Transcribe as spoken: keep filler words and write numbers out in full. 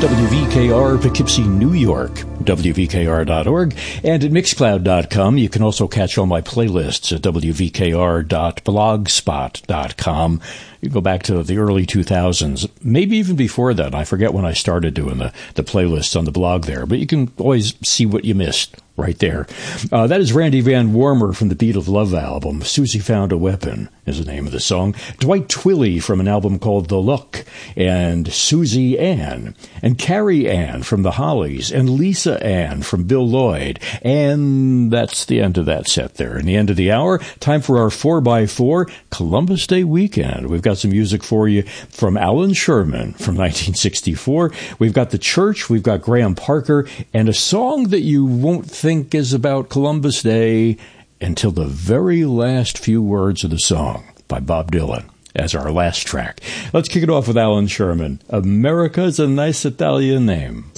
W V K R, Poughkeepsie, New York, W V K R dot org, and at Mixcloud dot com. You can also catch all my playlists at W V K R dot blogspot dot com. You go back to the early two thousands, maybe even before that. I forget when I started doing the, the playlists on the blog there, but you can always see what you missed right there. Uh, that is Randy Van Warmer from the Beat of Love album. Susie Found a Weapon is the name of the song. Dwight Twilley from an album called The Look, and Susie Ann, and Carrie Ann from the Hollies, and Lisa Ann from Bill Lloyd. And that's the end of that set there. And the end of the hour, time for our four by four Columbus Day weekend. We've got some music for you from Alan Sherman from nineteen sixty-four. We've got The Church, we've got Graham Parker, and a song that you won't think is about Columbus Day until the very last few words of the song by Bob Dylan as our last track. Let's kick it off with Alan Sherman. America's a nice Italian name.